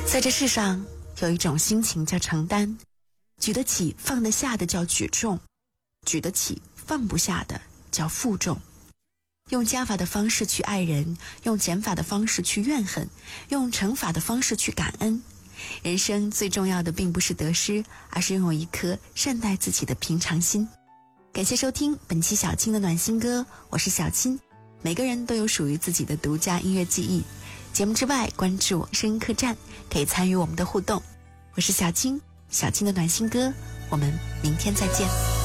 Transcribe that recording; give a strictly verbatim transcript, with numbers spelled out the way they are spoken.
在这世上有一种心情叫承担，举得起放得下的叫举重，举得起放不下的叫负重。用加法的方式去爱人，用减法的方式去怨恨，用乘法的方式去感恩。人生最重要的并不是得失，而是拥有一颗善待自己的平常心。感谢收听本期小青的暖心歌，我是小青。每个人都有属于自己的独家音乐记忆，节目之外关注我声音客栈，可以参与我们的互动。我是小青，小青的暖心歌，我们明天再见。